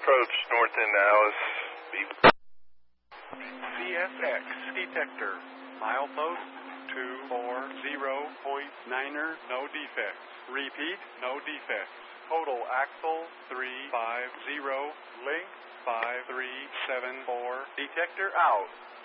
approach north end Alice. CSX detector. Milepost 240.9er, no defects. Repeat, no defects. Total axle 350, length 5374. Detector out.